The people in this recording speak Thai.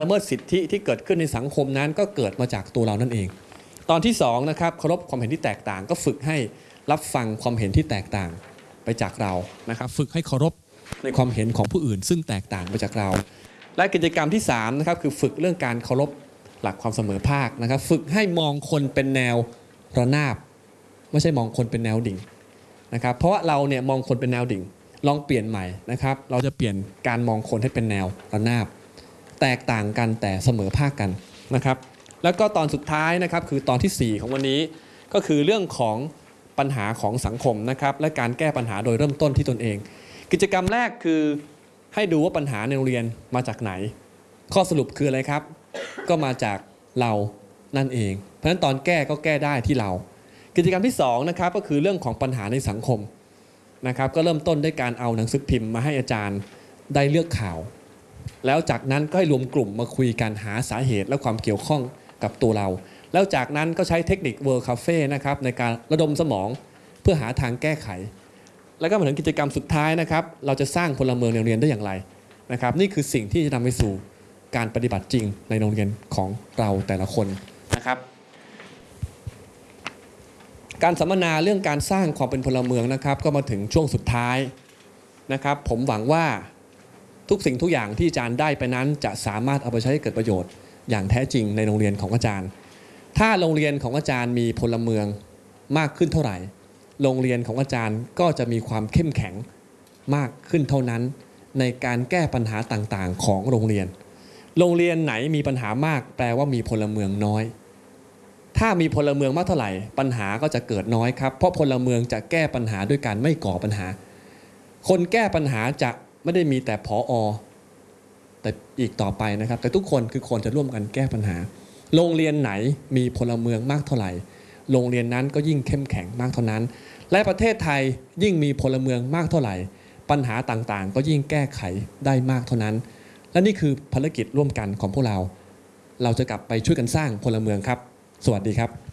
ละเมิดสิทธิที่เกิดขึ้นในสังคมนั้นก็เกิดมาจากตัวเรานั่นเองตอนที่2นะครับเคารพความเห็นที่แตกต่างก็ฝึกให้รับฟังความเห็นที่แตกต่างไปจากเรานะครับฝึกให้เคารพในความเห็นของผู้อื่นซึ่งแตกต่างไปจากเราและกิจกรรมที่3นะครับคือฝึกเรื่องการเคารพหลักความเสมอภาคนะครับฝึกให้มองคนเป็นแนวระนาบไม่ใช่มองคนเป็นแนวดิ่งนะครับเพราะว่าเราเนี่ยมองคนเป็นแนวดิ่งลองเปลี่ยนใหม่นะครับเราจะเปลี่ยนการมองคนให้เป็นแนวระนาบแตกต่างกันแต่เสมอภาคกันนะครับแล้วก็ตอนสุดท้ายนะครับคือตอนที่4ของวันนี้ก็คือเรื่องของปัญหาของสังคมนะครับและการแก้ปัญหาโดยเริ่มต้นที่ตนเองกิจกรรมแรกคือให้ดูว่าปัญหาในโรงเรียนมาจากไหนข้อสรุปคืออะไรครับก็มาจากเรานั่นเองเพราะฉะนั้นตอนแก้ก็แก้ได้ที่เรากิจกรรมที่2นะครับก็คือเรื่องของปัญหาในสังคมนะครับก็เริ่มต้นด้วยการเอาหนังสือพิมพ์มาให้อาจารย์ได้เลือกข่าวแล้วจากนั้นก็ให้รวมกลุ่มมาคุยกันหาสาเหตุและความเกี่ยวข้องกับตัวเราแล้วจากนั้นก็ใช้เทคนิค World Cafe นะครับในการระดมสมองเพื่อหาทางแก้ไขแล้วก็มาถึงกิจกรรมสุดท้ายนะครับเราจะสร้างพลเมืองในโรงเรียนได้อย่างไรนะครับนี่คือสิ่งที่จะนำไปสู่การปฏิบัติจริงในโรงเรียนของเราแต่ละคนนะครับการสัมมนาเรื่องการสร้างความเป็นพลเมืองนะครับก็มาถึงช่วงสุดท้ายนะครับผมหวังว่าทุกสิ่งทุกอย่างที่อาจารย์ได้ไปนั้นจะสามารถเอาไปใช้ให้เกิดประโยชน์อย่างแท้จริงในโรงเรียนของอาจารย์ถ้าโรงเรียนของอาจารย์มีพลเมืองมากขึ้นเท่าไหร่โรงเรียนของอาจารย์ก็จะมีความเข้มแข็งมากขึ้นเท่านั้นในการแก้ปัญหาต่างๆของโรงเรียนโรงเรียนไหนมีปัญหามากแปลว่ามีพลเมืองน้อยถ้ามีพลเมืองมากเท่าไหร่ปัญหาก็จะเกิดน้อยครับเพราะพลเมืองจะแก้ปัญหาด้วยการไม่ก่อปัญหาคนแก้ปัญหาจะไม่ได้มีแต่ผอ.แต่อีกต่อไปนะครับแต่ทุกคนคือคนจะร่วมกันแก้ปัญหาโรงเรียนไหนมีพลเมืองมากเท่าไหร่โรงเรียนนั้นก็ยิ่งเข้มแข็งมากเท่านั้นและประเทศไทยยิ่งมีพลเมืองมากเท่าไหร่ปัญหาต่างๆก็ยิ่งแก้ไขได้มากเท่านั้นและนี่คือภารกิจร่วมกันของพวกเราจะกลับไปช่วยกันสร้างพลเมืองครับสวัสดีครับ